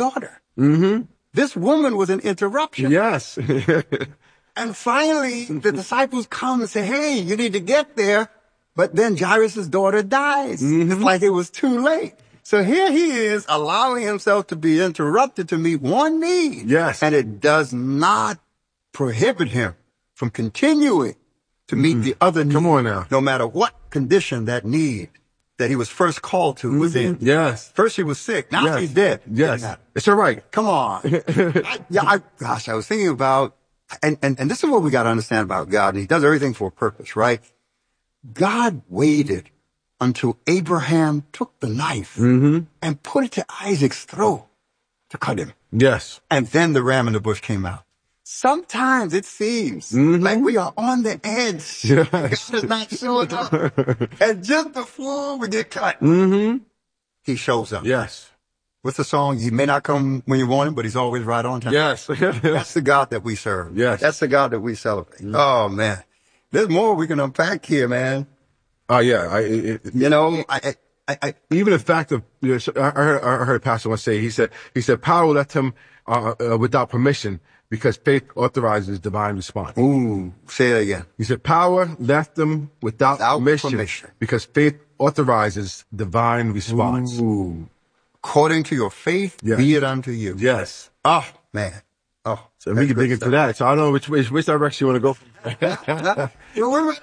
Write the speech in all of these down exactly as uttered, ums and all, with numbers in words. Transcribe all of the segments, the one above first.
daughter. Mm-hmm. This woman was an interruption. Yes. And finally, the disciples come and say, hey, you need to get there. But then Jairus' daughter dies. Mm-hmm. It's like it was too late. So here he is allowing himself to be interrupted to meet one need. Yes. And it does not prohibit him from continuing to meet Mm-hmm. the other need. Come on now. No matter what condition that need that he was first called to was in. Yes. First he was sick. Now Yes. he's dead. Yes. Yeah. It's all right. Come on. I, yeah, I, gosh, I was thinking about, and, and, and this is what we got to understand about God. And he does everything for a purpose, right? God waited until Abraham took the knife Mm-hmm. and put it to Isaac's throat to cut him. Yes. And then the ram in the bush came out. Sometimes it seems Mm-hmm. like we are on the edge. Yes. God is not showing up. And just before we get cut, Mm-hmm. he shows up. Yes. What's the song? He may not come when you want him, but he's always right on time. Yes. That's the God that we serve. Yes. That's the God that we celebrate. Oh, man. There's more we can unpack here, man. Oh, yeah. I, it, You know, I, I, I, even the fact of, you know, I heard, I heard a pastor once say, he said, he said, power left him uh, uh, without permission because faith authorizes divine response. ooh, say it again. He said, power left him without, Without permission, permission. because faith authorizes divine response. Ooh. According to your faith, Yes. be it unto you. Yes. Oh, man. Oh. So we can dig into that. So I don't know which which, which direction you want to go. You know, we're-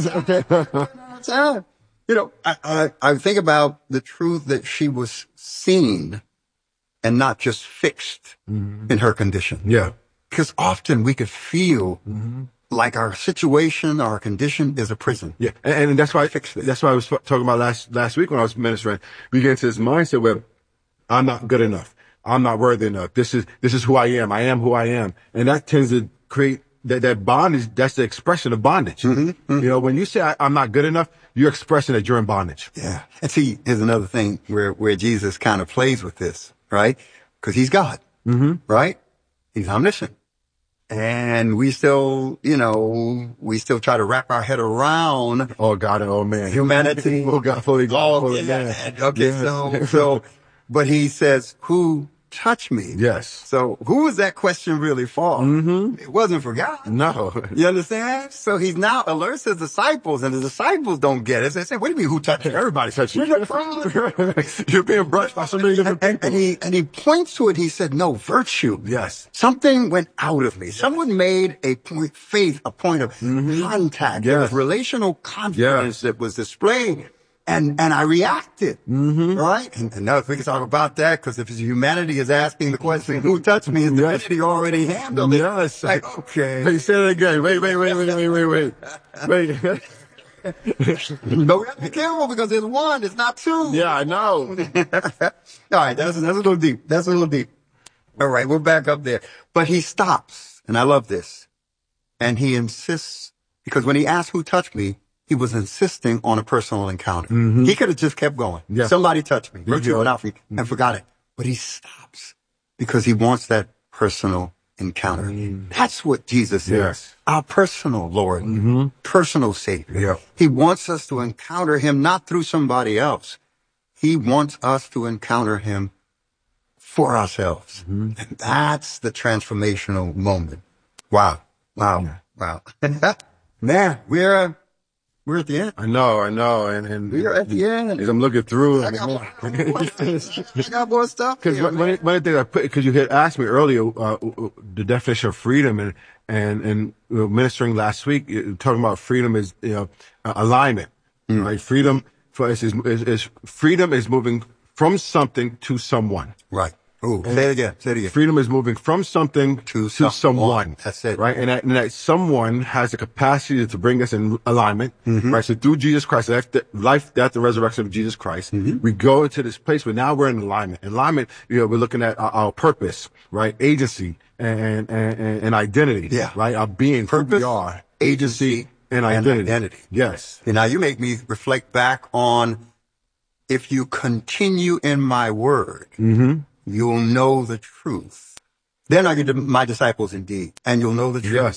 you know, I, I, I think about the truth that she was seen and not just fixed Mm-hmm. in her condition. Yeah. Because often we could feel Mm-hmm. like our situation, our condition is a prison. Yeah, and, and that's why Fix it. that's why I was talking about last last week when I was ministering. We get into this mindset where I'm not good enough, I'm not worthy enough. This is this is who I am. I am who I am, and that tends to create that that bondage. That's the expression of bondage. Mm-hmm, mm-hmm. You know, when you say I, I'm not good enough, you're expressing that you're in bondage. Yeah. And see, here's another thing where, where Jesus kind of plays with this, right? Because he's God, Mm-hmm. right? He's omniscient. And we still, you know, we still try to wrap our head around Oh God, and oh man, humanity. Oh God, holy God, Oh, holy yeah. man. Okay, Yes. so, so, but he says, who touched me? Yes. So who was that question really for? Mm-hmm. It wasn't for God. No. You understand? So he's now alerts his disciples, and the disciples don't get it. They say, what do you mean, who touched me? Everybody touched you. You're being brushed by so many different And, people. and he and he points to it. He said, no, virtue. Yes. Something went out of me. Someone made a point, faith, a point of contact. There was Yes. relational confidence Yes. that was displayed. And, and I reacted. Mm-hmm. Right? And, and now if we can talk about that, because if humanity is asking the question, who touched me? His divinity already handled it. Yes. Like, okay. Hey, say it again. Wait, wait, wait, wait, wait, wait, wait. Wait. But we have to be careful because there's one, it's not two. Yeah, I know. All right, that's, that's a little deep. That's a little deep. All right, we're back up there. But he stops, and I love this. And he insists, because when he asked who touched me, he was insisting on a personal encounter. Mm-hmm. He could have just kept going. Yeah. Somebody touched me. Yeah. Virtue or not, and forgot it. But he stops because he wants that personal encounter. That's what Jesus is. Yes. Our personal Lord, Mm-hmm. personal Savior. Yeah. He wants us to encounter him not through somebody else. He wants us to encounter him for ourselves. Mm-hmm. And that's the transformational moment. Wow. Wow. Wow. Man, we're, uh, we're at the end. I know, I know, and and We're at the end. as I'm looking through, I got more, I got more stuff. because here, one, one man. of the things I put, because you had asked me earlier uh, the definition of freedom, and and and we were ministering last week, uh, talking about freedom is you know uh, alignment, right? Freedom for us is, is is freedom is moving from something to someone. Right. Ooh, say it again. Say it again. Freedom is moving from something To to, someone. someone. That's it. Right? And that, and that someone has the capacity to bring us in alignment. Mm-hmm. Right? So through Jesus Christ, life, the life, death, and resurrection of Jesus Christ, Mm-hmm. we go into this place where now we're in alignment. Alignment, you know, we're looking at our, our purpose, right? Agency and, and, and, and identity. Yeah. Right? Our being, who Purpose, we are. agency, And and identity. identity. Yes. And now you make me reflect back on, if you continue in my word, Mm-hmm. you'll know the truth. Then are you my disciples indeed, and you'll know the truth. Yes.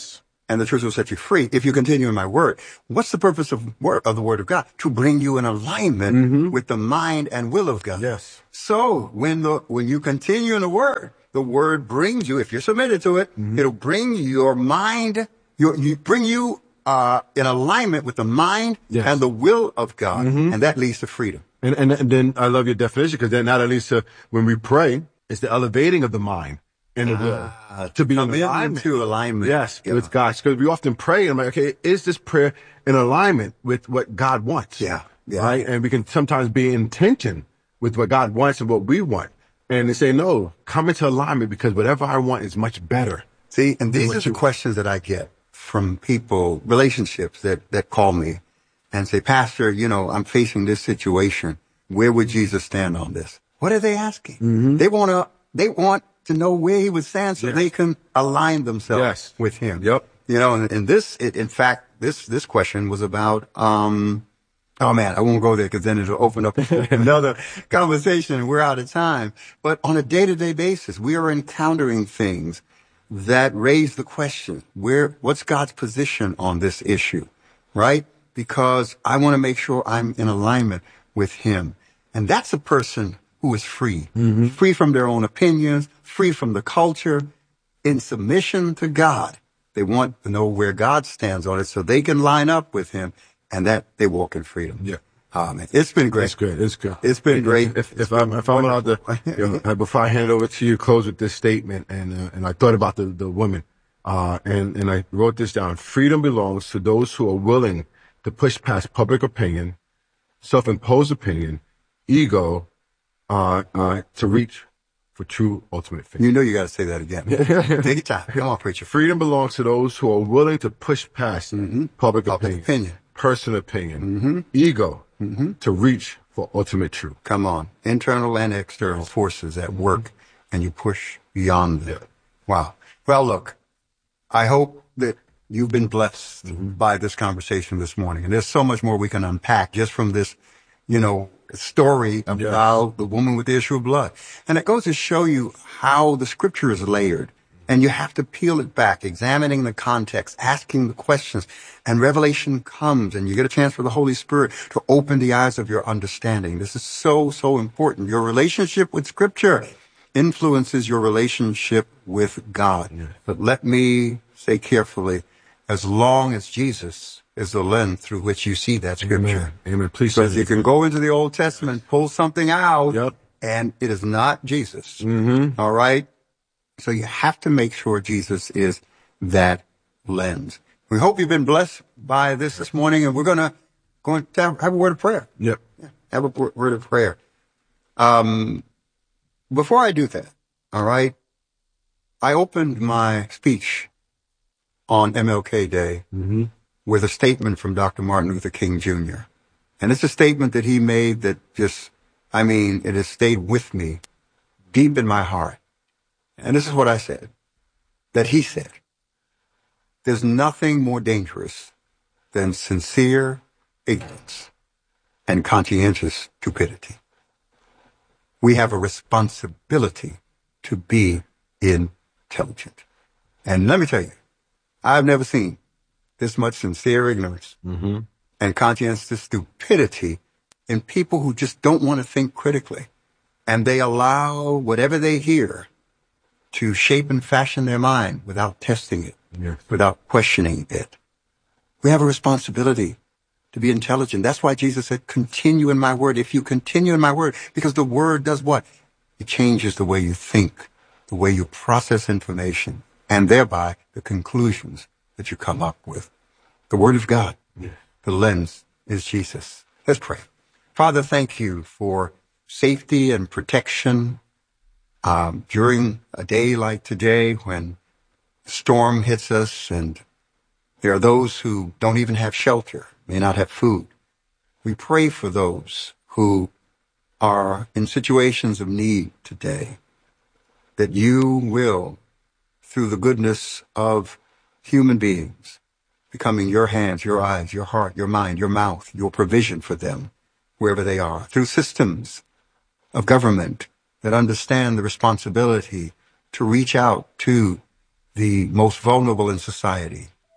and the truth will set you free if you continue in my word. What's the purpose of word, of the word of God? To bring you in alignment mm-hmm. with the mind and will of God. Yes. So when the, when you continue in the word, the word brings you, if you're submitted to it, mm-hmm. it'll bring your mind, your, you bring you, uh, in alignment with the mind yes. and the will of God. Mm-hmm. And that leads to freedom. And, and, and then I love your definition, because then that leads to, when we pray, it's the elevating of the mind. And uh, to be in alignment. To alignment. Yes, yeah. with God. Because we often pray, and I'm like, okay, is this prayer in alignment with what God wants? Yeah. yeah. Right? And we can sometimes be in tension with what God wants and what we want. And they say, no, come into alignment, because whatever I want is much better. See, and these are the questions that I get from people, relationships that, that call me and say, Pastor, you know, I'm facing this situation. Where would Jesus stand on this? What are they asking? Mm-hmm. They want to, they want to know where he would stand so yes. they can align themselves yes. with him. Yep. You know, and, and this, it, in fact, this, this question was about, um, oh man, I won't go there, because then it'll open up another conversation and we're out of time. But on a day-to-day basis, we are encountering things that raise the question, where, what's God's position on this issue? Right? Because I want to make sure I'm in alignment with him. And that's a person who is free, mm-hmm. free from their own opinions, free from the culture, in submission to God. They want to know where God stands on it so they can line up with him, and that they walk in freedom. Yeah. Oh, man. It's been great. It's good. It's good. It's been great. If, if I'm, if I'm allowed to, you know, before I hand it over to you, close with this statement. And, uh, and I thought about the, the woman, uh, and, and I wrote this down. Freedom belongs to those who are willing to push past public opinion, self-imposed opinion, ego, uh, uh, to reach for true ultimate faith. You know you got to say that again. Take your time. Come on, preacher. Freedom belongs to those who are willing to push past mm-hmm. public, public opinion, opinion, personal opinion, mm-hmm. ego, mm-hmm. to reach for ultimate truth. Come on. Internal and external forces at work, and you push beyond them. Yeah. Wow. Well, look, I hope that you've been blessed mm-hmm. by this conversation this morning. And there's so much more we can unpack just from this, you know, story about yeah. the woman with the issue of blood. And it goes to show you how the scripture is layered. And you have to peel it back, examining the context, asking the questions. And revelation comes, and you get a chance for the Holy Spirit to open the eyes of your understanding. This is so, so important. Your relationship with scripture influences your relationship with God. Yeah. But let me say carefully, as long as Jesus is the lens through which you see that scripture. Amen. Amen. Please. Because you can go into the Old Testament, pull something out, yep. and it is not Jesus. Mm-hmm. All right? So you have to make sure Jesus is that lens. We hope you've been blessed by this this morning, and we're going to go and have, have a word of prayer. Yep. Yeah, have a word of prayer. Um, before I do that, all right, I opened my speech on M L K Day mm-hmm. with a statement from Doctor Martin Luther King Junior And it's a statement that he made that just, I mean, it has stayed with me deep in my heart. And this is what I said, that he said, there's nothing more dangerous than sincere ignorance and conscientious stupidity. We have a responsibility to be intelligent. And let me tell you, I've never seen this much sincere ignorance mm-hmm. and conscientious stupidity in people who just don't want to think critically. And they allow whatever they hear to shape and fashion their mind without testing it, yes. without questioning it. We have a responsibility to be intelligent. That's why Jesus said, continue in my word. If you continue in my word, because the word does what? It changes the way you think, the way you process information, and thereby the conclusions that you come up with. The word of God, yes. the lens is Jesus. Let's pray. Father, thank you for safety and protection um, during a day like today when the storm hits us and there are those who don't even have shelter, may not have food. We pray for those who are in situations of need today, that you will, through the goodness of human beings, becoming your hands, your eyes, your heart, your mind, your mouth, your provision for them, wherever they are, through systems of government that understand the responsibility to reach out to the most vulnerable in society,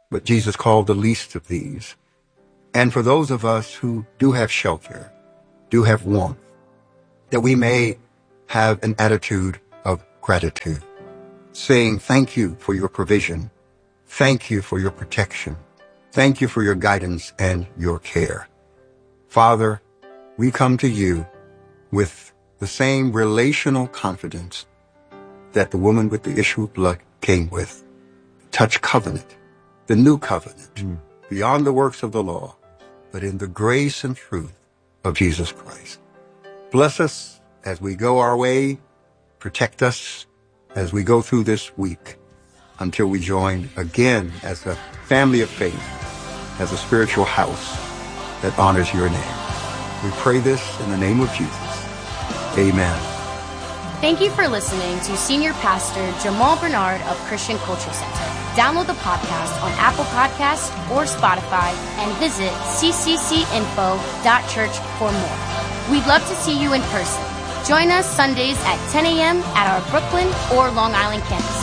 but Jesus called the least of these. And for those of us who do have shelter, do have warmth, that we may have an attitude of gratitude, saying thank you for your provision, thank you for your protection, thank you for your guidance and your care. Father, we come to you with the same relational confidence that the woman with the issue of blood came with. Touch covenant, the new covenant, mm. beyond the works of the law, but in the grace and truth of Jesus Christ. Bless us as we go our way. Protect us as we go through this week until we join again as a family of faith, as a spiritual house that honors your name. We pray this in the name of Jesus. Amen. Thank you for listening to Senior Pastor Jamal Bernard of Christian Culture Center. Download the podcast on Apple Podcasts or Spotify and visit c c c info dot church for more. We'd love to see you in person. Join us Sundays at ten a.m. at our Brooklyn or Long Island campuses.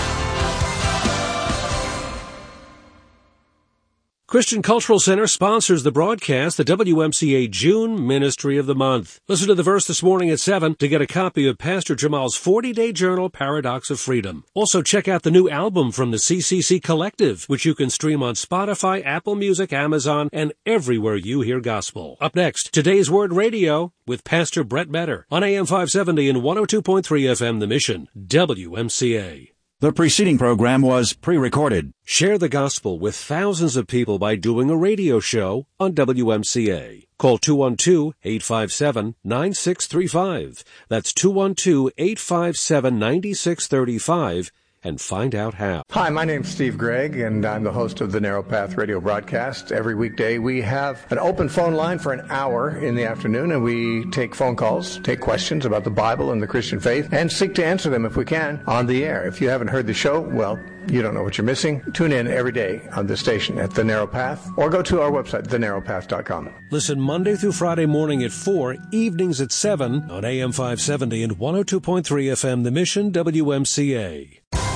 Christian Cultural Center sponsors the broadcast, the W M C A June Ministry of the Month. Listen to the verse this morning at seven to get a copy of Pastor Jamal's forty-day journal, Paradox of Freedom. Also, check out the new album from the C C C Collective, which you can stream on Spotify, Apple Music, Amazon, and everywhere you hear gospel. Up next, Today's Word Radio with Pastor Brett Better on A M five seventy and one oh two point three F M The Mission, W M C A. The preceding program was pre-recorded. Share the gospel with thousands of people by doing a radio show on W M C A. Call two one two, eight five seven, nine six three five. That's two one two, eight five seven, nine six three five and find out how. Hi, my name's Steve Gregg, and I'm the host of the Narrow Path radio broadcast. Every weekday we have an open phone line for an hour in the afternoon, and we take phone calls, take questions about the Bible and the Christian faith, and seek to answer them if we can on the air. If you haven't heard the show, well, you don't know what you're missing. Tune in every day on this station at The Narrow Path, or go to our website, the narrow path dot com. Listen Monday through Friday morning at four, evenings at seven on A M five seventy and one oh two point three F M The Mission, W M C A.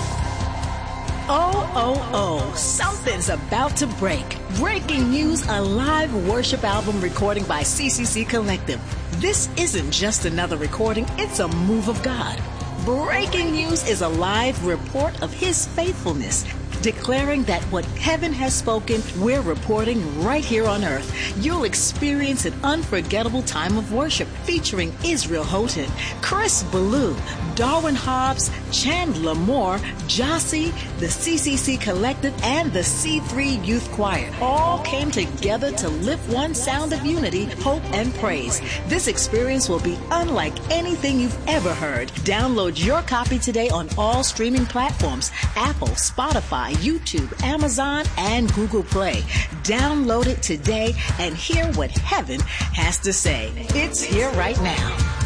Oh, oh, oh, something's about to break. Breaking news, a live worship album recording by C C C Collective. This isn't just another recording, it's a move of God. Breaking news is a live report of His faithfulness, declaring that what heaven has spoken, we're reporting right here on earth. You'll experience an unforgettable time of worship featuring Israel Houghton, Chris Ballou, Darwin Hobbs, Chandler Moore, Jossie, the C C C Collective, and the C three Youth Choir all came together to lift one sound of unity, hope, and praise. This experience will be unlike anything you've ever heard. Download your copy today on all streaming platforms, Apple, Spotify, YouTube, Amazon, and Google Play. Download it today and hear what heaven has to say. It's here right now.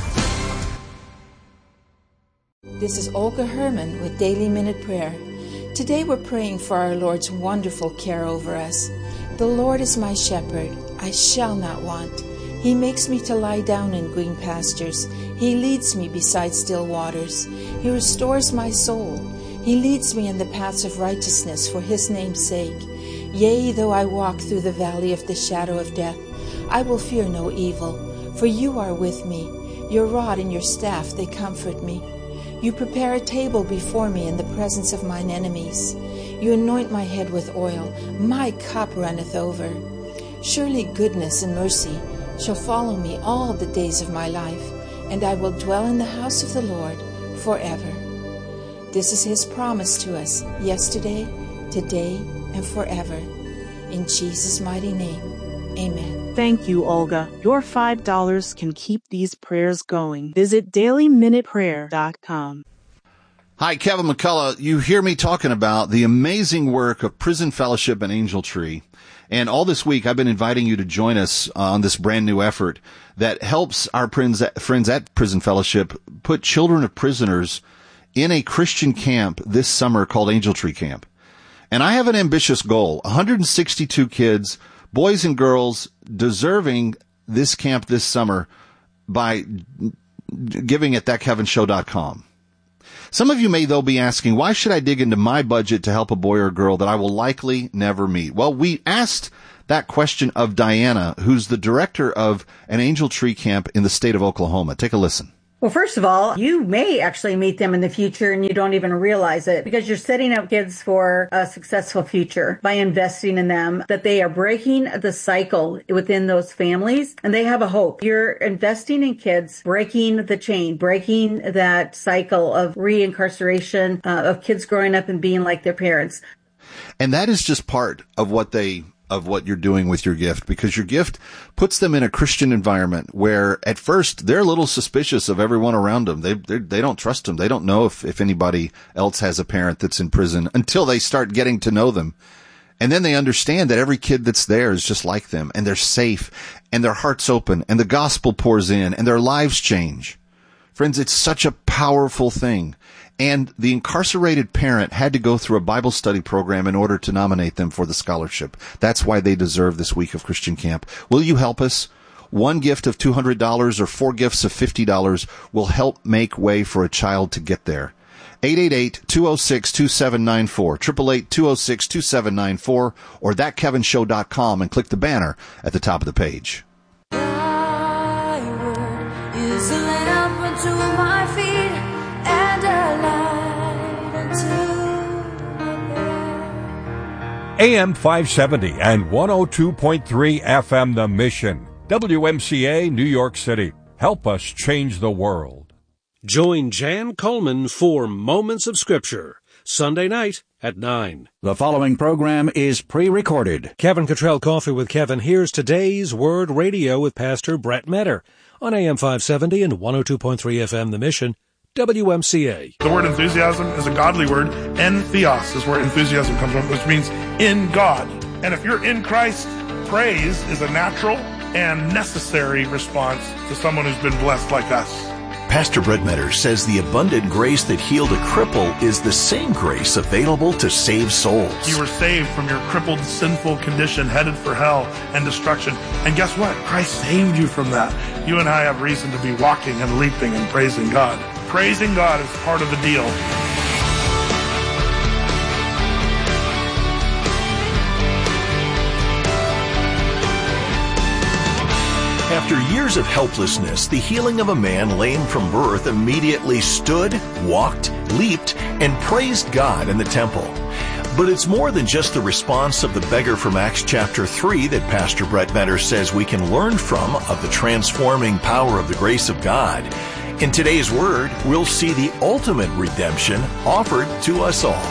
This is Olga Herman with Daily Minute Prayer. Today we're praying for our Lord's wonderful care over us. The Lord is my shepherd, I shall not want. He makes me to lie down in green pastures. He leads me beside still waters. He restores my soul. He leads me in the paths of righteousness for His name's sake. Yea, though I walk through the valley of the shadow of death, I will fear no evil, for You are with me. Your rod and Your staff, they comfort me. You prepare a table before me in the presence of mine enemies. You anoint my head with oil. My cup runneth over. Surely goodness and mercy shall follow me all the days of my life, and I will dwell in the house of the Lord forever. This is His promise to us yesterday, today, and forever. In Jesus' mighty name, amen. Thank you, Olga. Your five dollars can keep these prayers going. Visit daily minute prayer dot com. Hi, Kevin McCullough. You hear me talking about the amazing work of Prison Fellowship and Angel Tree. And all this week, I've been inviting you to join us on this brand new effort that helps our friends at Prison Fellowship put children of prisoners in a Christian camp this summer called Angel Tree Camp. And I have an ambitious goal, one hundred sixty-two kids, boys and girls, deserving this camp this summer by giving at that kevin show dot com. Some of you may, though, be asking, why should I dig into my budget to help a boy or girl that I will likely never meet? Well, we asked that question of Diana, who's the director of an Angel Tree Camp in the state of Oklahoma. Take a listen. Well, first of all, you may actually meet them in the future and you don't even realize it because you're setting up kids for a successful future by investing in them, that they are breaking the cycle within those families and they have a hope. You're investing in kids, breaking the chain, breaking that cycle of reincarceration, uh, of kids growing up and being like their parents. And that is just part of what they of what you're doing with your gift, because your gift puts them in a Christian environment where at first they're a little suspicious of everyone around them. They they don't trust them. They don't know if, if anybody else has a parent that's in prison until they start getting to know them. And then they understand that every kid that's there is just like them, and they're safe, and their heart's open, and the gospel pours in, and their lives change. Friends, it's such a powerful thing. And the incarcerated parent had to go through a Bible study program in order to nominate them for the scholarship. That's why they deserve this week of Christian Camp. Will you help us? One gift of two hundred dollars or four gifts of fifty dollars will help make way for a child to get there. eight eight eight, two oh six, two seven nine four, eight eight eight, two oh six, two seven nine four, or that kevin show dot com and click the banner at the top of the page. Thy word is a lamp unto my feet and a light unto my path. A M five seventy and one oh two point three F M The Mission. W M C A, New York City. Help us change the world. Join Jan Coleman for Moments of Scripture, Sunday night at nine. The following program is pre-recorded. Kevin Cottrell Coffee with Kevin. Here's today's Word Radio with Pastor Brett Metter on A M five seventy and one oh two point three F M The Mission, W M C A. The word enthusiasm is a godly word. Entheos is where enthusiasm comes from, which means in God. And if you're in Christ, praise is a natural and necessary response to someone who's been blessed like us. Pastor Brett Metter says the abundant grace that healed a cripple is the same grace available to save souls. You were saved from your crippled, sinful condition, headed for hell and destruction. And guess what? Christ saved you from that. You and I have reason to be walking and leaping and praising God. Praising God is part of the deal. After years of helplessness, the healing of a man lame from birth immediately stood, walked, leaped, and praised God in the temple. But it's more than just the response of the beggar from Acts chapter three that Pastor Brett Metter says we can learn from of the transforming power of the grace of God. In today's Word, we'll see the ultimate redemption offered to us all.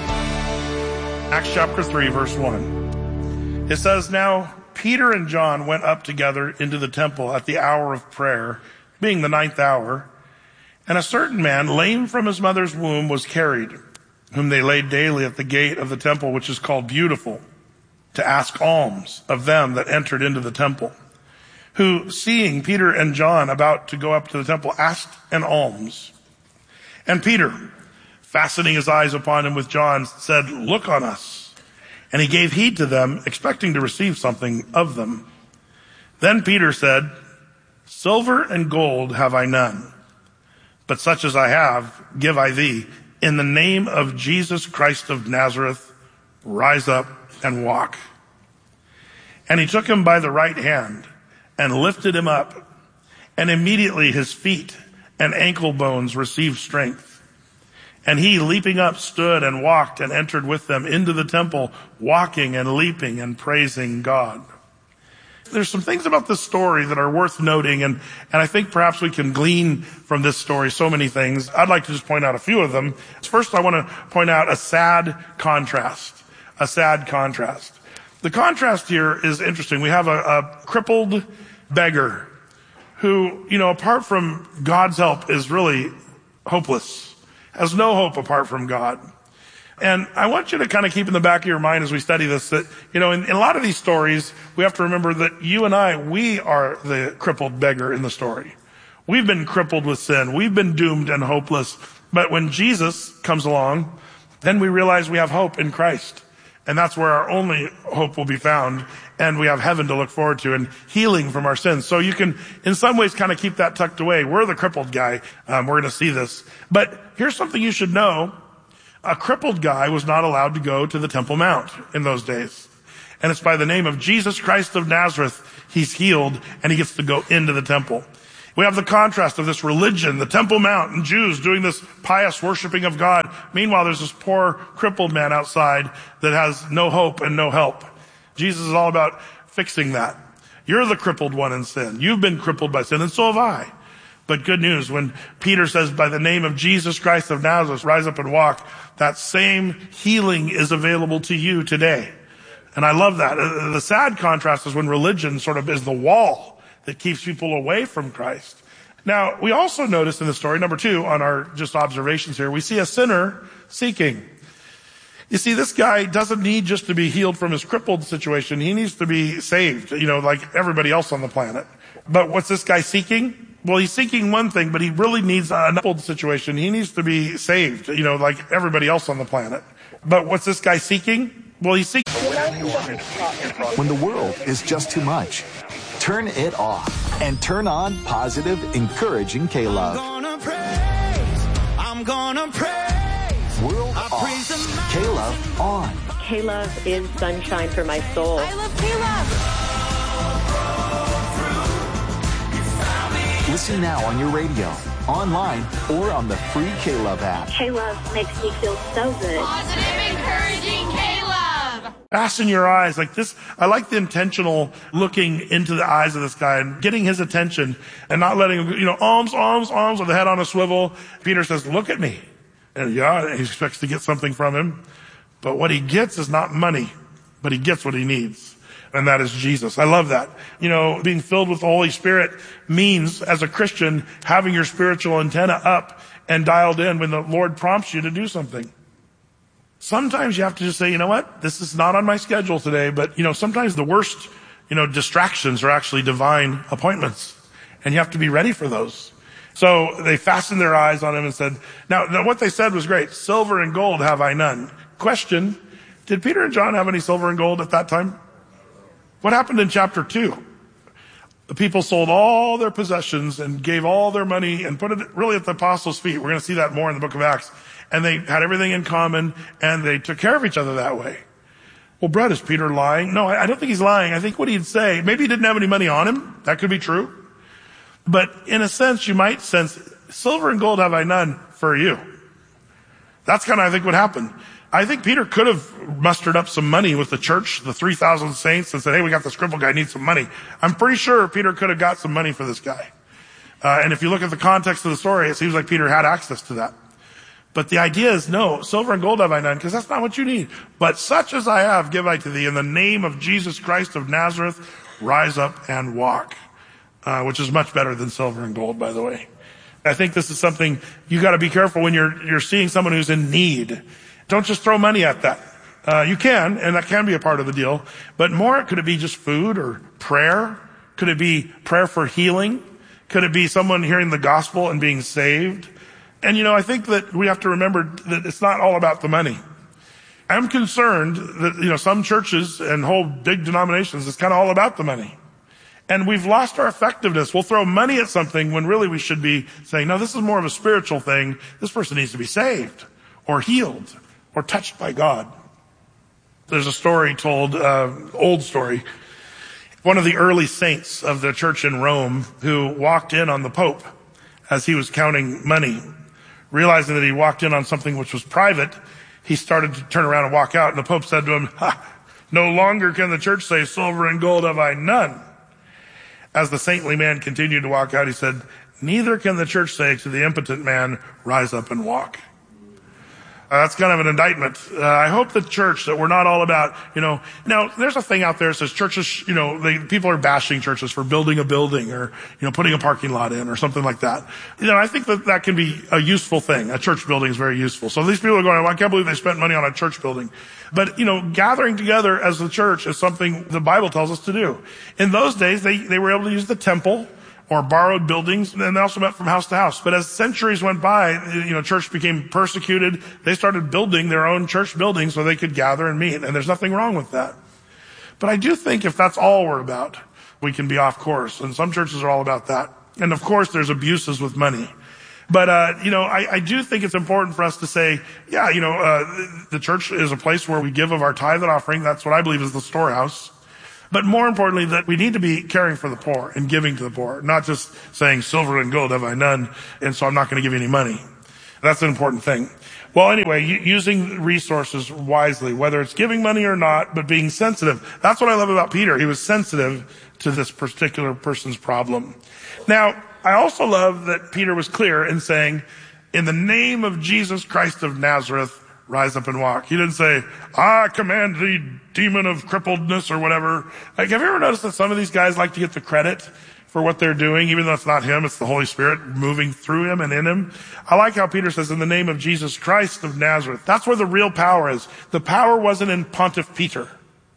Acts chapter three, verse one. It says, "Now Peter and John went up together into the temple at the hour of prayer, being the ninth hour, and a certain man, lame from his mother's womb, was carried, whom they laid daily at the gate of the temple, which is called Beautiful, to ask alms of them that entered into the temple, who, seeing Peter and John about to go up to the temple, asked an alms. And Peter, fastening his eyes upon him with John, said, 'Look on us.' And he gave heed to them, expecting to receive something of them. Then Peter said, 'Silver and gold have I none, but such as I have give I thee. In the name of Jesus Christ of Nazareth, rise up and walk.' And he took him by the right hand and lifted him up, and immediately his feet and ankle bones received strength. And he, leaping up, stood and walked and entered with them into the temple, walking and leaping and praising God." There's some things about this story that are worth noting, and, and I think perhaps we can glean from this story so many things. I'd like to just point out a few of them. First, I want to point out a sad contrast. A sad contrast. The contrast here is interesting. We have a, a crippled beggar who, you know, apart from God's help, is really hopeless. Has no hope apart from God. And I want you to kind of keep in the back of your mind as we study this that, you know, in, in a lot of these stories, we have to remember that you and I, we are the crippled beggar in the story. We've been crippled with sin. We've been doomed and hopeless. But when Jesus comes along, then we realize we have hope in Christ. And that's where our only hope will be found. and we have heaven to look forward to and healing from our sins. So you can, in some ways, kind of keep that tucked away. We're the crippled guy. Um, we're going to see this. But here's something you should know. A crippled guy was not allowed to go to the Temple Mount in those days. And it's by the name of Jesus Christ of Nazareth, he's healed, and he gets to go into the temple. We have the contrast of this religion, the Temple Mount, and Jews doing this pious worshiping of God. Meanwhile, there's this poor crippled man outside that has no hope and no help. Jesus is all about fixing that. You're the crippled one in sin. You've been crippled by sin, and so have I. But good news, when Peter says, by the name of Jesus Christ of Nazareth, rise up and walk, that same healing is available to you today. And I love that. The sad contrast is when religion sort of is the wall that keeps people away from Christ. Now, we also notice in the story, number two, on our just observations here, we see a sinner seeking. You see, this guy doesn't need just to be healed from his crippled situation. He needs to be saved, you know, like everybody else on the planet. But what's this guy seeking? Well, he's seeking one thing, but he really needs a crippled situation. He needs to be saved, you know, like everybody else on the planet. But what's this guy seeking? Well, he's seeking. When the world is just too much, turn it off and turn on positive, encouraging K-Love. I'm gonna praise, I'm gonna praise. World I off, K-Love on. K-Love is sunshine for my soul. I love K-Love. Listen now on your radio, online, or on the free K-Love app. K-Love makes me feel so good. Positive, encouraging K-Love. Fasten your eyes like this. I like the intentional looking into the eyes of this guy and getting his attention and not letting him, you know, alms, alms, alms with the head on a swivel. Peter says, look at me. And yeah, he expects to get something from him. But what he gets is not money, but he gets what he needs. And that is Jesus. I love that. You know, being filled with the Holy Spirit means, as a Christian, having your spiritual antenna up and dialed in when the Lord prompts you to do something. Sometimes you have to just say, you know what? This is not on my schedule today, but, you know, sometimes the worst, you know, distractions are actually divine appointments. And you have to be ready for those. So they fastened their eyes on him and said, now, now what they said was great. Silver and gold have I none. Question, did Peter and John have any silver and gold at that time? What happened in chapter two? The people sold all their possessions and gave all their money and put it really at the apostles' feet. We're going to see that more in the book of Acts. And they had everything in common, and they took care of each other that way. Well, Brett, is Peter lying? No, I don't think he's lying. I think what he'd say, maybe he didn't have any money on him. That could be true. But in a sense, you might sense, silver and gold have I none for you. That's kind of, I think, what happened. I think Peter could have mustered up some money with the church, the three thousand saints, and said, hey, we got this crippled guy, needs some money. I'm pretty sure Peter could have got some money for this guy. Uh, and if you look at the context of the story, it seems like Peter had access to that. But the idea is, no, silver and gold have I none, because that's not what you need. But such as I have, give I to thee. In the name of Jesus Christ of Nazareth, rise up and walk. Uh, which is much better than silver and gold, by the way. I think this is something you got to be careful when you're you're seeing someone who's in need. Don't just throw money at that. Uh, you can, and that can be a part of the deal. But more, could it be just food or prayer? Could it be prayer for healing? Could it be someone hearing the gospel and being saved? And, you know, I think that we have to remember that it's not all about the money. I'm concerned that, you know, some churches and whole big denominations, it's kind of all about the money. And we've lost our effectiveness. We'll throw money at something when really we should be saying, no, this is more of a spiritual thing. This person needs to be saved or healed or touched by God. There's a story told, uh, old story. One of the early saints of the church in Rome who walked in on the Pope as he was counting money, realizing that he walked in on something which was private, he started to turn around and walk out. And the Pope said to him, ha, no longer can the church say, silver and gold have I none. As the saintly man continued to walk out, he said, neither can the church say to the impotent man, rise up and walk. Uh, that's kind of an indictment. Uh, I hope the church, that we're not all about, you know, now there's a thing out there that says churches, you know, they, people are bashing churches for building a building or, you know, putting a parking lot in or something like that. You know, I think that that can be a useful thing. A church building is very useful. So these people are going, well, I can't believe they spent money on a church building. But, you know, gathering together as the church is something the Bible tells us to do. In those days, they, they were able to use the temple or borrowed buildings, and they also met from house to house. But as centuries went by, you know, church became persecuted. They started building their own church buildings so they could gather and meet, and there's nothing wrong with that. But I do think if that's all we're about, we can be off course. And some churches are all about that. And of course, there's abuses with money. But, uh, you know, I, I do think it's important for us to say, yeah, you know, uh, the church is a place where we give of our tithe and offering. That's what I believe is the storehouse. But more importantly, that we need to be caring for the poor and giving to the poor, not just saying silver and gold have I none, and so I'm not going to give you any money. That's an important thing. Well, anyway, using resources wisely, whether it's giving money or not, but being sensitive. That's what I love about Peter. He was sensitive to this particular person's problem. Now, I also love that Peter was clear in saying, in the name of Jesus Christ of Nazareth, rise up and walk. He didn't say, I command the demon of crippledness or whatever. Like, have you ever noticed that some of these guys like to get the credit for what they're doing, even though it's not him, it's the Holy Spirit moving through him and in him? I like how Peter says, in the name of Jesus Christ of Nazareth. That's where the real power is. The power wasn't in Pontiff Peter.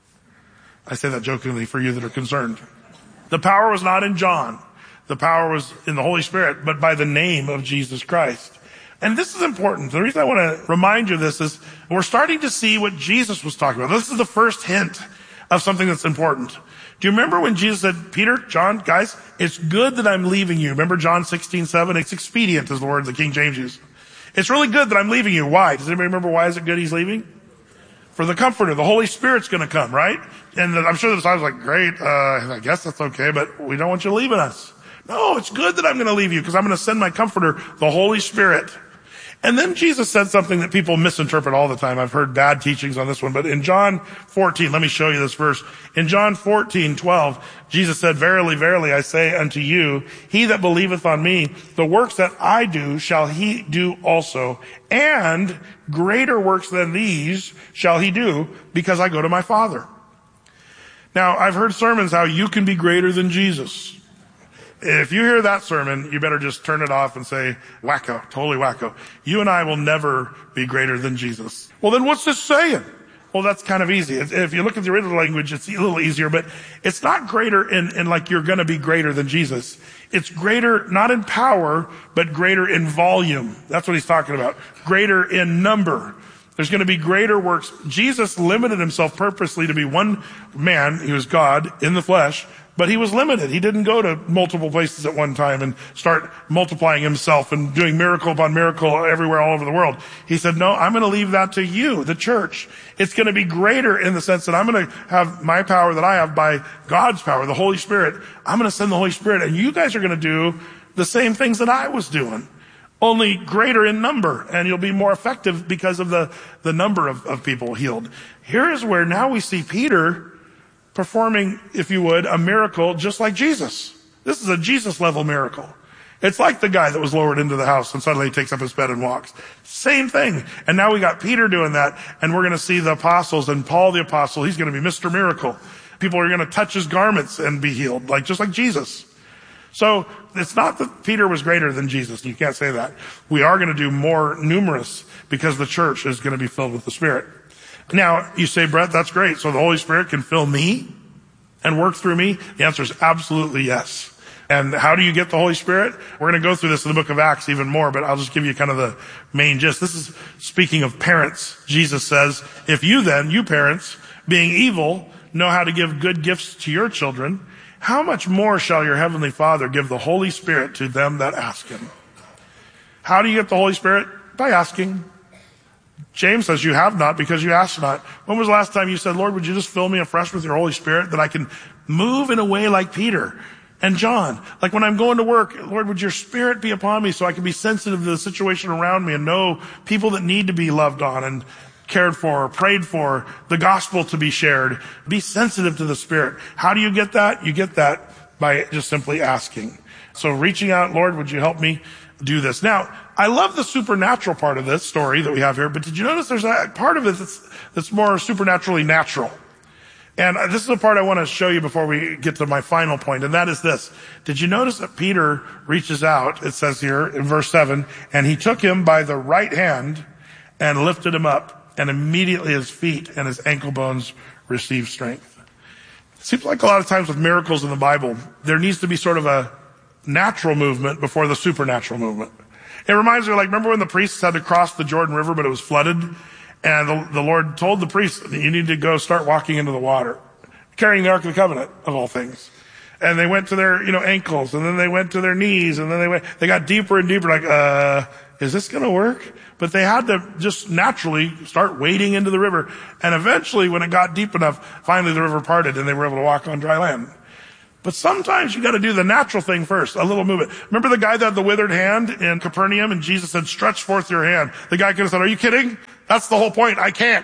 I say that jokingly for you that are concerned. The power was not in John. The power was in the Holy Spirit, but by the name of Jesus Christ. And this is important. The reason I want to remind you of this is we're starting to see what Jesus was talking about. This is the first hint of something that's important. Do you remember when Jesus said, Peter, John, guys, it's good that I'm leaving you. Remember John sixteen seven? It's expedient is the word the King James used. It's really good that I'm leaving you. Why? Does anybody remember why is it good he's leaving? For the Comforter. The Holy Spirit's going to come, right? And I'm sure the disciples were like, great, uh, I guess that's okay, but we don't want you leaving us. No, it's good that I'm going to leave you because I'm going to send my Comforter, the Holy Spirit. And then Jesus said something that people misinterpret all the time. I've heard bad teachings on this one, but in John fourteen, let me show you this verse. In John fourteen twelve, Jesus said, verily, verily, I say unto you, he that believeth on me, the works that I do shall he do also, and greater works than these shall he do, because I go to my Father. Now, I've heard sermons how you can be greater than Jesus. If you hear that sermon, you better just turn it off and say, wacko, totally wacko. You and I will never be greater than Jesus. Well, then what's this saying? Well, that's kind of easy. If you look at the original language, it's a little easier, but it's not greater in, in like you're going to be greater than Jesus. It's greater, not in power, but greater in volume. That's what he's talking about. Greater in number. There's going to be greater works. Jesus limited himself purposely to be one man. He was God in the flesh. But he was limited. He didn't go to multiple places at one time and start multiplying himself and doing miracle upon miracle everywhere all over the world. He said, no, I'm going to leave that to you, the church. It's going to be greater in the sense that I'm going to have my power that I have by God's power, the Holy Spirit. I'm going to send the Holy Spirit, and you guys are going to do the same things that I was doing, only greater in number, and you'll be more effective because of the, the number of, of people healed. Here is where now we see Peter performing, if you would, a miracle just like Jesus. This is a Jesus-level miracle. It's like the guy that was lowered into the house and suddenly he takes up his bed and walks. Same thing. And now we got Peter doing that, and we're going to see the apostles and Paul the apostle. He's going to be Mister Miracle. People are going to touch his garments and be healed, like just like Jesus. So it's not that Peter was greater than Jesus. You can't say that. We are going to do more numerous because the church is going to be filled with the Spirit. Now, you say, Brett, that's great. So the Holy Spirit can fill me and work through me? The answer is absolutely yes. And how do you get the Holy Spirit? We're going to go through this in the book of Acts even more, but I'll just give you kind of the main gist. This is speaking of parents. Jesus says, if you then, you parents, being evil, know how to give good gifts to your children, how much more shall your heavenly Father give the Holy Spirit to them that ask him? How do you get the Holy Spirit? By asking. James says you have not because you ask not. When was the last time you said, Lord, would you just fill me afresh with your Holy Spirit that I can move in a way like Peter and John? Like when I'm going to work, Lord, would your Spirit be upon me so I can be sensitive to the situation around me and know people that need to be loved on and cared for, prayed for, the gospel to be shared. Be sensitive to the Spirit. How do you get that? You get that by just simply asking. So reaching out, Lord, would you help me do this? Now, I love the supernatural part of this story that we have here, but did you notice there's a part of it that's, that's more supernaturally natural? And this is the part I want to show you before we get to my final point, and that is this. Did you notice that Peter reaches out, it says here in verse seven, and he took him by the right hand and lifted him up, and immediately his feet and his ankle bones received strength. It seems like a lot of times with miracles in the Bible, there needs to be sort of a natural movement before the supernatural movement. It reminds me, like, remember when the priests had to cross the Jordan River, but it was flooded? And the, the Lord told the priests, you need to go start walking into the water. carrying the Ark of the Covenant, of all things. And they went to their, you know, ankles, and then they went to their knees, and then they went, they got deeper and deeper, like, uh, is this gonna work? But they had to just naturally start wading into the river. And eventually, when it got deep enough, finally the river parted and they were able to walk on dry land. But sometimes you gotta do the natural thing first, a little movement. Remember the guy that had the withered hand in Capernaum, and Jesus said, stretch forth your hand. The guy could have said, are you kidding? That's the whole point. I can't.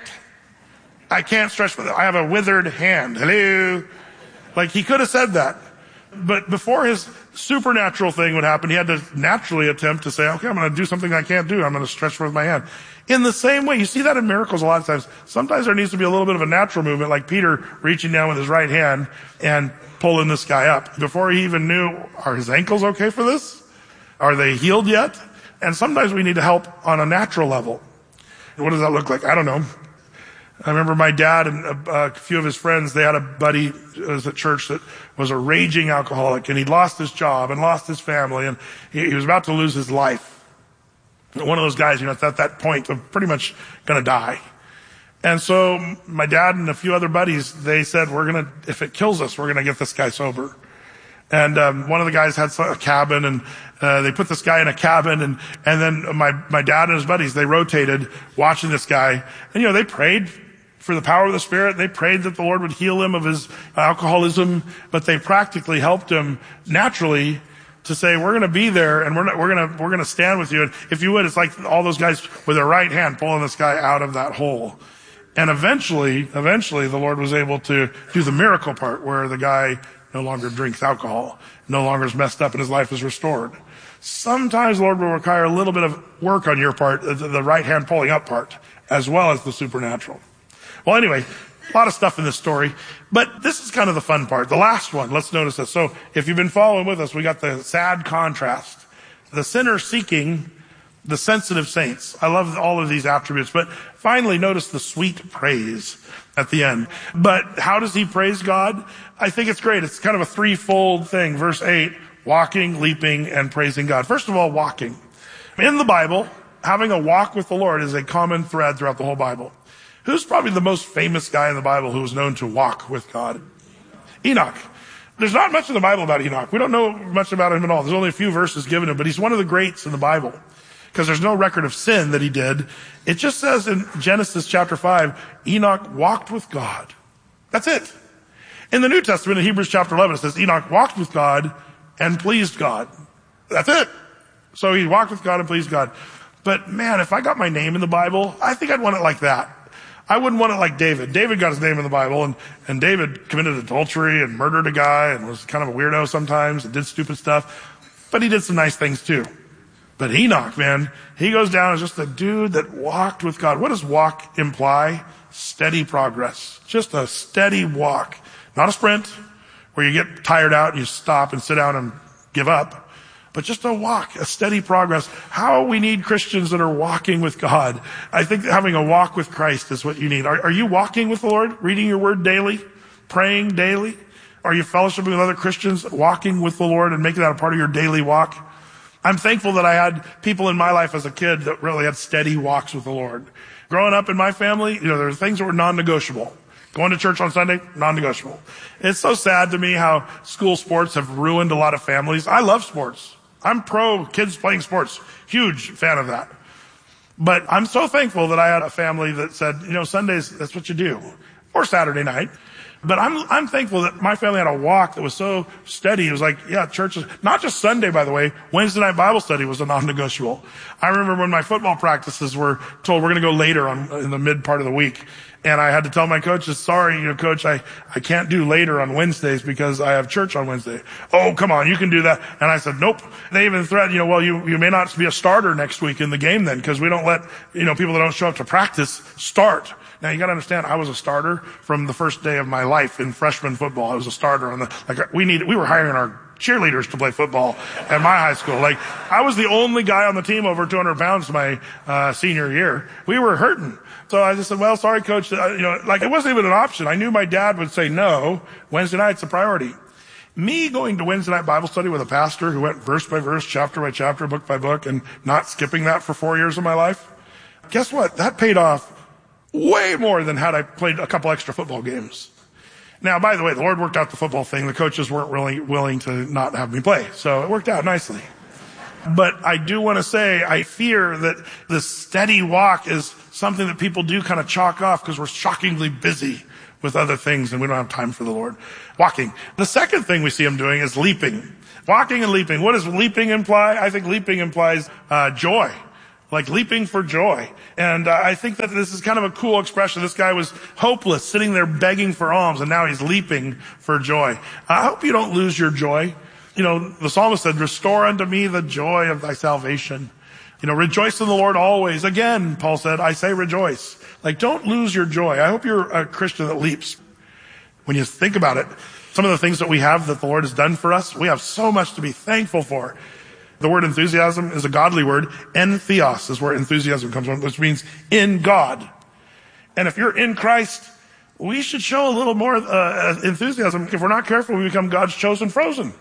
I can't stretch, I have a withered hand. Hello? Like, he could have said that. But before his supernatural thing would happen, he had to naturally attempt to say, okay, I'm going to do something I can't do. I'm going to stretch forth my hand. In the same way, you see that in miracles a lot of times. Sometimes there needs to be a little bit of a natural movement, like Peter reaching down with his right hand and pulling this guy up. Before he even knew, are his ankles okay for this? Are they healed yet? And sometimes we need to help on a natural level. What does that look like? I don't know. I remember my dad and a, a few of his friends, they had a buddy who was at church that was a raging alcoholic, and he'd lost his job and lost his family, and he, he was about to lose his life. One of those guys, you know, at that point of pretty much going to die. And so my dad and a few other buddies, they said, we're going to, if it kills us, we're going to get this guy sober. And um, one of the guys had a cabin, and uh, they put this guy in a cabin, and and then my my dad and his buddies, they rotated watching this guy, and you know, they prayed for the power of the Spirit. They prayed that the Lord would heal him of his alcoholism, but they practically helped him naturally to say, we're going to be there, and we're not, we're going to we're going to stand with you. And if you would, it's like all those guys with their right hand pulling this guy out of that hole. And eventually, eventually, the Lord was able to do the miracle part where the guy no longer drinks alcohol, no longer is messed up, and his life is restored. Sometimes the Lord will require a little bit of work on your part, the, the right hand pulling up part, as well as the supernatural. Well, anyway, a lot of stuff in this story, but this is kind of the fun part. The last one, let's notice this. So if you've been following with us, we got the sad contrast. The sinner seeking the sensitive saints. I love all of these attributes, but finally notice the sweet praise at the end. But how does he praise God? I think it's great. It's kind of a threefold thing. Verse eight, walking, leaping, and praising God. First of all, walking. In the Bible, having a walk with the Lord is a common thread throughout the whole Bible. Who's probably the most famous guy in the Bible who was known to walk with God? Enoch. There's not much in the Bible about Enoch. We don't know much about him at all. There's only a few verses given him, but he's one of the greats in the Bible because there's no record of sin that he did. It just says in Genesis chapter five, Enoch walked with God. That's it. In the New Testament, in Hebrews chapter eleven, it says Enoch walked with God and pleased God. That's it. So he walked with God and pleased God. But man, if I got my name in the Bible, I think I'd want it like that. I wouldn't want it like David. David got his name in the Bible, and, and David committed adultery and murdered a guy and was kind of a weirdo sometimes and did stupid stuff. But he did some nice things too. But Enoch, man, he goes down as just a dude that walked with God. What does walk imply? Steady progress. Just a steady walk. Not a sprint where you get tired out and you stop and sit down and give up. But just a walk, a steady progress. How we need Christians that are walking with God. I think having a walk with Christ is what you need. Are, are you walking with the Lord? Reading your word daily? Praying daily? Are you fellowshipping with other Christians? Walking with the Lord and making that a part of your daily walk? I'm thankful that I had people in my life as a kid that really had steady walks with the Lord. Growing up in my family, you know, there were things that were non-negotiable. Going to church on Sunday, non-negotiable. It's so sad to me how school sports have ruined a lot of families. I love sports. I'm pro kids playing sports. Huge fan of that. But I'm so thankful that I had a family that said, you know, Sundays, that's what you do. Or Saturday night. But I'm, I'm thankful that my family had a walk that was so steady. It was like, yeah, church is, not just Sunday, by the way. Wednesday night Bible study was a non-negotiable. I remember when my football practices were told we're going to go later on, in the mid part of the week. And I had to tell my coaches, sorry, you know, coach, I, I can't do later on Wednesdays because I have church on Wednesday. Oh, come on, you can do that. And I said, nope. They even threatened, you know, well, you, you may not be a starter next week in the game then because we don't let, you know, people that don't show up to practice start. Now you gotta understand, I was a starter from the first day of my life in freshman football. I was a starter on the, like, we need, we were hiring our cheerleaders to play football at my high school. Like, I was the only guy on the team over two hundred pounds my, uh, senior year. We were hurting. So I just said, well, sorry, coach. Uh, you know, like, it wasn't even an option. I knew my dad would say no. Wednesday night's a priority. Me going to Wednesday night Bible study with a pastor who went verse by verse, chapter by chapter, book by book, and not skipping that for four years of my life. Guess what? That paid off way more than had I played a couple extra football games. Now, by the way, the Lord worked out the football thing. The coaches weren't really willing to not have me play, so it worked out nicely. But I do want to say, I fear that the steady walk is something that people do kind of chalk off because we're shockingly busy with other things and we don't have time for the Lord. Walking. The second thing we see him doing is leaping. Walking and leaping. What does leaping imply? I think leaping implies uh, joy. Like leaping for joy. And uh, I think that this is kind of a cool expression. This guy was hopeless, sitting there begging for alms, and now he's leaping for joy. I hope you don't lose your joy. You know, the psalmist said, restore unto me the joy of thy salvation. You know, rejoice in the Lord always. Again, Paul said, I say rejoice. Like, don't lose your joy. I hope you're a Christian that leaps. When you think about it, some of the things that we have that the Lord has done for us, we have so much to be thankful for. The word enthusiasm is a godly word. Entheos is where enthusiasm comes from, which means in God. And if you're in Christ, we should show a little more uh, enthusiasm. If we're not careful, we become God's chosen frozen.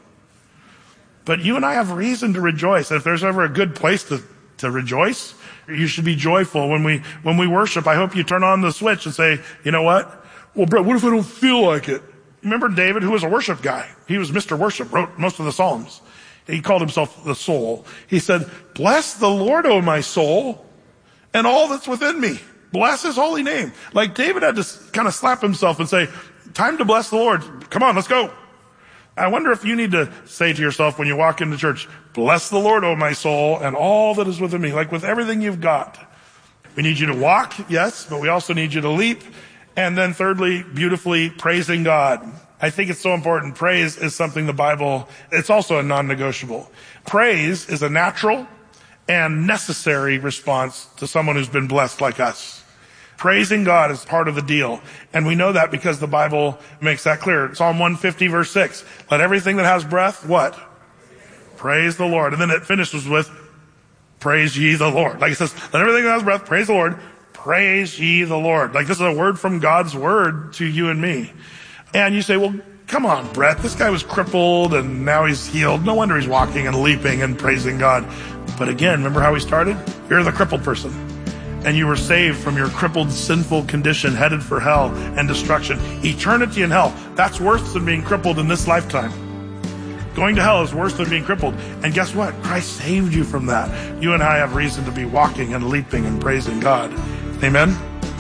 But you and I have reason to rejoice. If there's ever a good place to, to rejoice, you should be joyful. When we, when we worship, I hope you turn on the switch and say, you know what? Well, Brett, what if I don't feel like it? Remember David, who was a worship guy? He was Mister Worship, wrote most of the Psalms. He called himself the soul. He said, bless the Lord, O my soul, and all that's within me. Bless his holy name. Like David had to kind of slap himself and say, time to bless the Lord. Come on, let's go. I wonder if you need to say to yourself when you walk into church, bless the Lord, O my soul, and all that is within me. Like with everything you've got. We need you to walk, yes, but we also need you to leap. And then thirdly, beautifully praising God. I think it's so important. Praise is something the Bible, it's also a non-negotiable. Praise is a natural and necessary response to someone who's been blessed like us. Praising God is part of the deal. And we know that because the Bible makes that clear. Psalm one fifty verse six. Let everything that has breath, what? Praise the Lord. And then it finishes with, praise ye the Lord. Like it says, let everything that has breath, praise the Lord. Praise ye the Lord. Like this is a word from God's word to you and me. And you say, well, come on, Brett, this guy was crippled and now he's healed. No wonder he's walking and leaping and praising God. But again, remember how he started? You're the crippled person. And you were saved from your crippled, sinful condition, headed for hell and destruction. Eternity in hell, that's worse than being crippled in this lifetime. Going to hell is worse than being crippled. And guess what? Christ saved you from that. You and I have reason to be walking and leaping and praising God. Amen?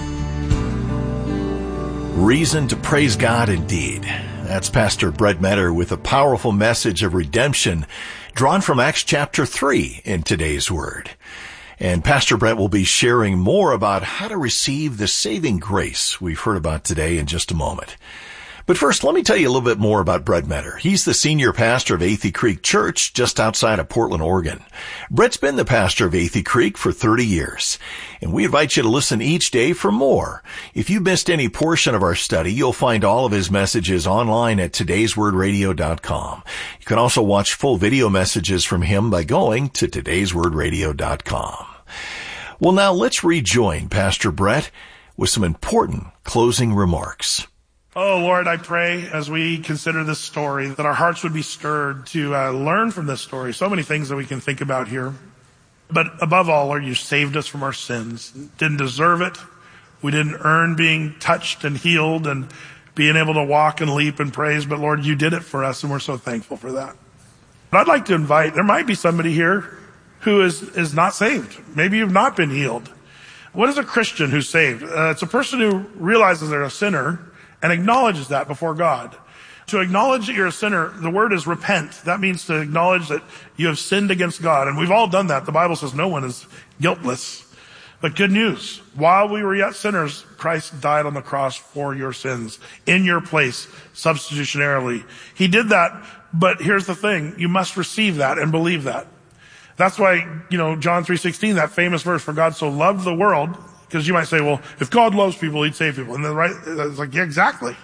Reason to praise God indeed. That's Pastor Brett Metter with a powerful message of redemption drawn from Acts chapter three in today's Word. And Pastor Brett will be sharing more about how to receive the saving grace we've heard about today in just a moment. But first, let me tell you a little bit more about Brett Metter. He's the senior pastor of Athey Creek Church just outside of Portland, Oregon. Brett's been the pastor of Athey Creek for thirty years, and we invite you to listen each day for more. If you missed any portion of our study, you'll find all of his messages online at todays word radio dot com. You can also watch full video messages from him by going to todays word radio dot com. Well, now let's rejoin Pastor Brett with some important closing remarks. Oh, Lord, I pray as we consider this story that our hearts would be stirred to uh, learn from this story. So many things that we can think about here. But above all, Lord, you saved us from our sins. Didn't deserve it. We didn't earn being touched and healed and being able to walk and leap and praise. But Lord, you did it for us, and we're so thankful for that. But I'd like to invite, there might be somebody here who is, is not saved. Maybe you've not been healed. What is a Christian who's saved? Uh, it's a person who realizes they're a sinner and acknowledges that before God. To acknowledge that you're a sinner, the word is repent. That means to acknowledge that you have sinned against God. And we've all done that. The Bible says no one is guiltless. But good news, while we were yet sinners, Christ died on the cross for your sins, in your place, substitutionarily. He did that, but here's the thing, you must receive that and believe that. That's why, you know, John three sixteen, that famous verse, for God so loved the world. Because you might say, well, if God loves people, he'd save people. And then, right, it's like, yeah, exactly.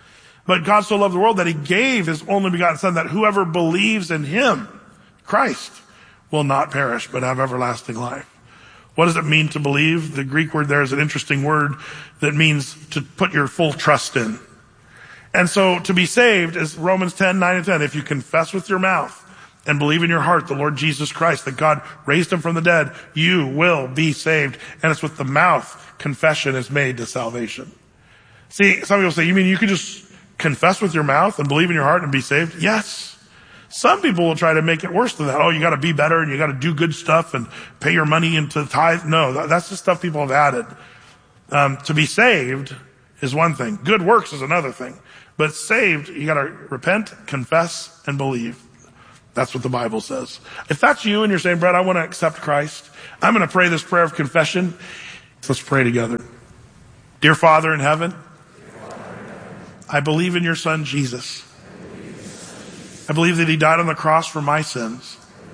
But God so loved the world that he gave his only begotten son, that whoever believes in him, Christ, will not perish, but have everlasting life. What does it mean to believe? The Greek word there is an interesting word that means to put your full trust in. And so to be saved is Romans ten, nine and ten. If you confess with your mouth and believe in your heart the Lord Jesus Christ, that God raised him from the dead, you will be saved. And it's with the mouth confession is made to salvation. See, some people say, you mean you could just confess with your mouth and believe in your heart and be saved? Yes. Some people will try to make it worse than that. Oh, you got to be better and you got to do good stuff and pay your money into the tithe. No, that's the stuff people have added. Um, to be saved is one thing. Good works is another thing. But saved, you got to repent, confess, and believe. That's what the Bible says. If that's you and you're saying, Brett, I want to accept Christ, I'm going to pray this prayer of confession. Let's pray together. Dear Father in heaven, I believe in your Son, Jesus. I believe that he died on the cross for my sins.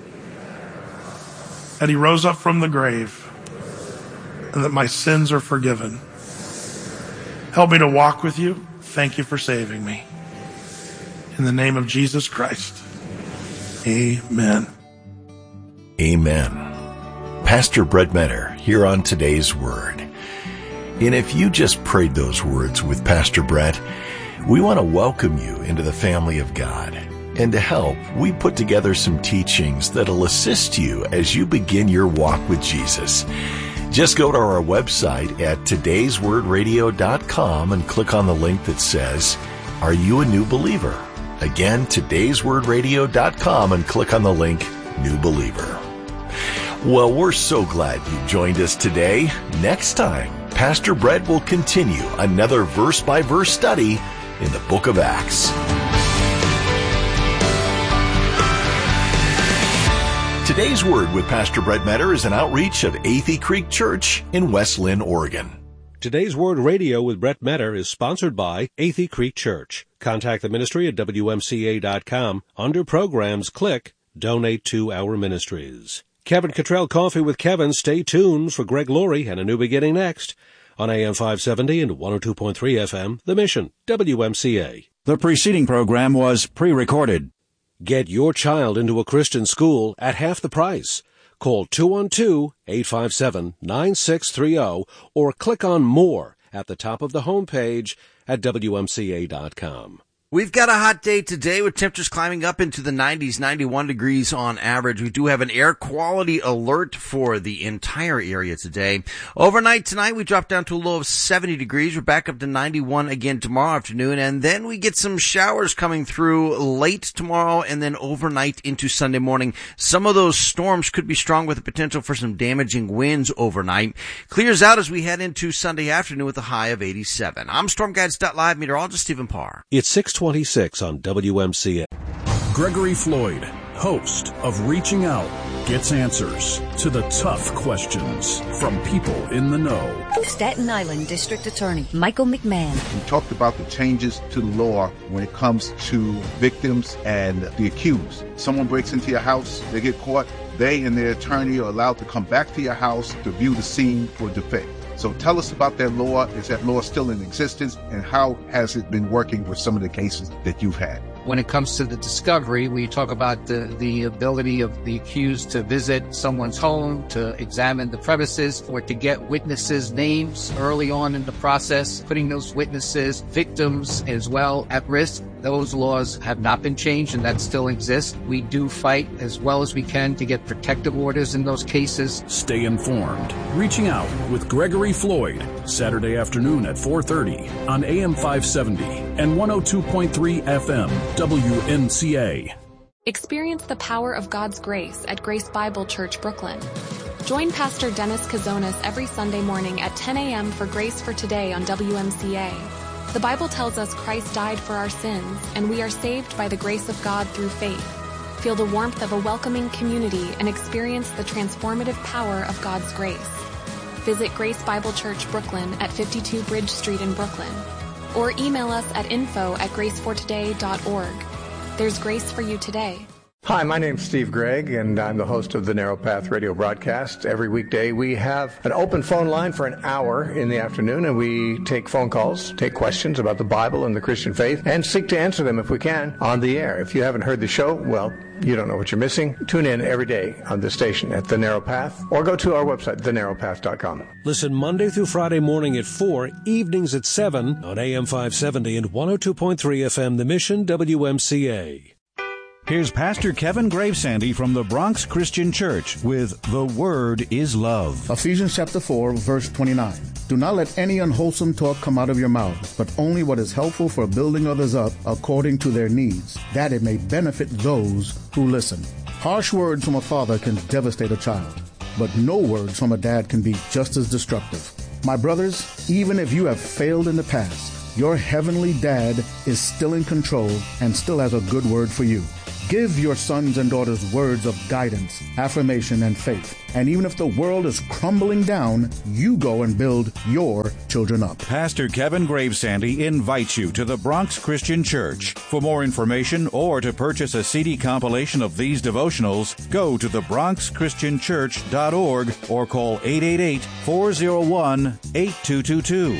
And he rose up from the grave. And that my sins are forgiven. Help me to walk with you. Thank you for saving me. In the name of Jesus Christ. Amen. Amen. Pastor Brett Metter here on Today's Word. And if you just prayed those words with Pastor Brett, we want to welcome you into the family of God. And to help, we put together some teachings that'll assist you as you begin your walk with Jesus. Just go to our website at todays word radio dot com and click on the link that says, Are you a new believer? Again, todays word radio dot com and click on the link, New Believer. Well, we're so glad you joined us today. Next time, Pastor Brett will continue another verse-by-verse study in the book of Acts. Today's Word with Pastor Brett Metter is an outreach of Athey Creek Church in West Lynn, Oregon. Today's Word Radio with Brett Metter is sponsored by Athey Creek Church. Contact the ministry at W M C A dot com. Under Programs, click Donate to Our Ministries. Kevin Cottrell Coffee with Kevin. Stay tuned for Greg Laurie and A New Beginning next on A M five seventy and one oh two point three F M, The Mission, W M C A. The preceding program was pre-recorded. Get your child into a Christian school at half the price. Call two one two, eight five seven, nine six three zero or click on More at the top of the homepage at W M C A dot com. We've got a hot day today with temperatures climbing up into the nineties, ninety-one degrees on average. We do have an air quality alert for the entire area today. Overnight tonight, we drop down to a low of seventy degrees. We're back up to ninety-one again tomorrow afternoon. And then we get some showers coming through late tomorrow and then overnight into Sunday morning. Some of those storms could be strong with the potential for some damaging winds overnight. Clears out as we head into Sunday afternoon with a high of eighty-seven. I'm Storm Guides dot live meteorologist Stephen Parr. It's six twenty-six on W M C A. Gregory Floyd, host of Reaching Out, gets answers to the tough questions from people in the know. Staten Island District Attorney Michael McMahon. We talked about the changes to the law when it comes to victims and the accused. Someone breaks into your house, they get caught, they and their attorney are allowed to come back to your house to view the scene for defense. So tell us about that law. Is that law still in existence? And how has it been working with some of the cases that you've had? When it comes to the discovery, we talk about the, the ability of the accused to visit someone's home, to examine the premises, or to get witnesses' names early on in the process, putting those witnesses, victims as well, at risk. Those laws have not been changed, and that still exists. We do fight as well as we can to get protective orders in those cases. Stay informed. Reaching Out with Gregory Floyd, Saturday afternoon at four thirty on A M five seventy and one oh two point three F M, W M C A. Experience the power of God's grace at Grace Bible Church, Brooklyn. Join Pastor Dennis Kazonas every Sunday morning at ten a.m. for Grace for Today on W M C A. The Bible tells us Christ died for our sins, and we are saved by the grace of God through faith. Feel the warmth of a welcoming community and experience the transformative power of God's grace. Visit Grace Bible Church, Brooklyn at fifty-two Bridge Street in Brooklyn, or email us at info at grace for today dot org. There's grace for you today. Hi, my name's Steve Gregg, and I'm the host of the Narrow Path radio broadcast. Every weekday, we have an open phone line for an hour in the afternoon, and we take phone calls, take questions about the Bible and the Christian faith, and seek to answer them, if we can, on the air. If you haven't heard the show, well, you don't know what you're missing. Tune in every day on this station at The Narrow Path, or go to our website, the narrow path dot com. Listen Monday through Friday morning at four, evenings at seven on A M five seventy and one oh two point three F M, The Mission, W M C A. Here's Pastor Kevin Gravesandy from the Bronx Christian Church with The Word is Love. Ephesians chapter four, verse twenty-nine. Do not let any unwholesome talk come out of your mouth, but only what is helpful for building others up according to their needs, that it may benefit those who listen. Harsh words from a father can devastate a child, but no words from a dad can be just as destructive. My brothers, even if you have failed in the past, your heavenly dad is still in control and still has a good word for you. Give your sons and daughters words of guidance, affirmation, and faith. And even if the world is crumbling down, you go and build your children up. Pastor Kevin Gravesandy invites you to the Bronx Christian Church. For more information or to purchase a C D compilation of these devotionals, go to the bronx christian church dot org or call eight eight eight, four oh one, eight two two two.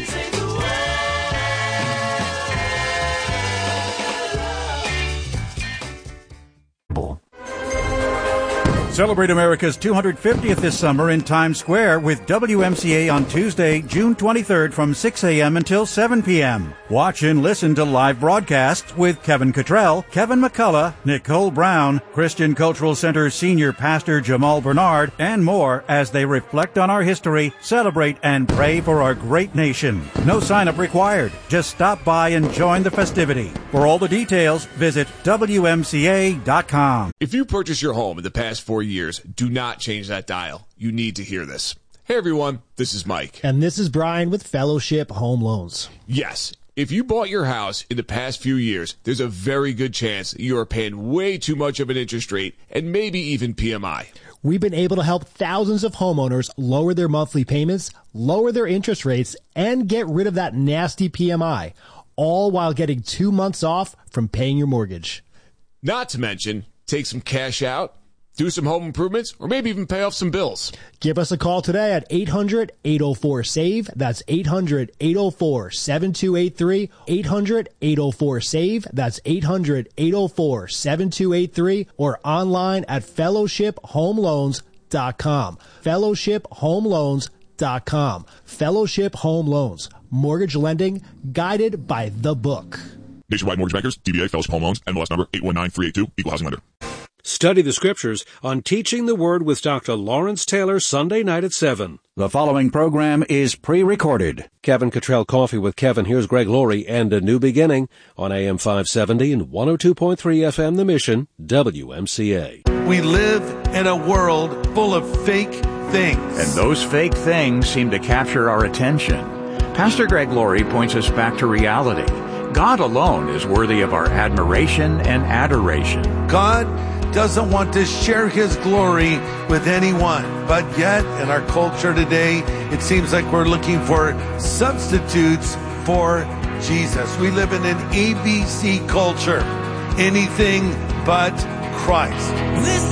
Celebrate America's two hundred fiftieth this summer in Times Square with W M C A on Tuesday, June twenty-third from six a.m. until seven p.m. Watch and listen to live broadcasts with Kevin Cottrell, Kevin McCullough, Nicole Brown, Christian Cultural Center Senior Pastor Jamal Bernard, and more as they reflect on our history, celebrate, and pray for our great nation. No sign-up required. Just stop by and join the festivity. For all the details, visit W M C A dot com. If you purchased your home in the past four years, do not change that dial. You need to hear this. Hey everyone, this is Mike. And this is Brian with Fellowship Home Loans. Yes, if you bought your house in the past few years, there's a very good chance that you are paying way too much of an interest rate and maybe even P M I. We've been able to help thousands of homeowners lower their monthly payments, lower their interest rates, and get rid of that nasty P M I, all while getting two months off from paying your mortgage. Not to mention, take some cash out, do some home improvements, or maybe even pay off some bills. Give us a call today at eight hundred, eight oh four, SAVE. That's eight hundred, eight oh four, seven two eight three. eight hundred, eight oh four, SAVE. That's eight hundred, eight oh four, seven two eight three. Or online at fellowship home loans dot com. fellowship home loans dot com. Fellowship Home Loans. Mortgage lending guided by the book. Nationwide Mortgage Bankers, D B A Fellowship Home Loans, N M L S number eight one nine three eight two, Equal Housing Lender. Study the Scriptures on Teaching the Word with Doctor Lawrence Taylor, Sunday night at seven. The following program is pre-recorded. Kevin Cottrell Coffee with Kevin. Here's Greg Laurie and A New Beginning on A M five seventy and one oh two point three F M The Mission, W M C A. We live in a world full of fake things. And those fake things seem to capture our attention. Pastor Greg Laurie points us back to reality. God alone is worthy of our admiration and adoration. God doesn't want to share his glory with anyone. But yet, in our culture today, it seems like we're looking for substitutes for Jesus. We live in an A B C culture. Anything but Christ. This